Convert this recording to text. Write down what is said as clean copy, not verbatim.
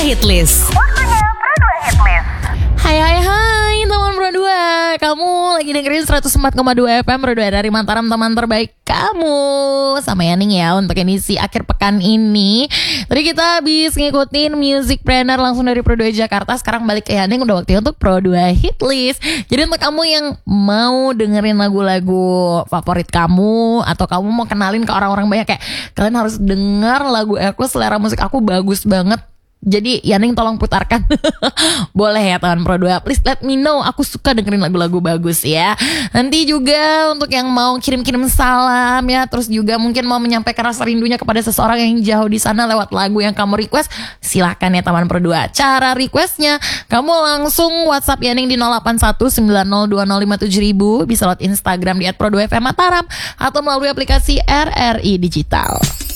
Hitlist. Waktunya Pro 2 Hitlist. Hai teman Pro 2. Kamu lagi dengerin 104,2 FM Pro 2 dari Mataram, teman terbaik kamu. Sama Yaning ya untuk edisi akhir pekan ini. Tadi kita habis ngikutin Music Planner langsung dari Pro 2 Jakarta. Sekarang balik ke Yaning, udah waktunya untuk Pro 2 Hitlist. Jadi untuk kamu yang mau dengerin lagu-lagu favorit kamu, atau kamu mau kenalin ke orang-orang banyak, kayak kalian harus dengar lagu aku, selera musik aku bagus banget, jadi Yaning tolong putarkan. Boleh ya teman Pro 2, please let me know. Aku suka dengerin lagu-lagu bagus ya. Nanti juga untuk yang mau kirim-kirim salam ya, terus juga mungkin mau menyampaikan rasa rindunya kepada seseorang yang jauh di sana lewat lagu yang kamu request, silahkan ya teman Pro 2. Cara requestnya, kamu langsung WhatsApp Yaning di 081902057.000. Bisa lewat Instagram di @pro2fmmataram atau melalui aplikasi RRI Digital.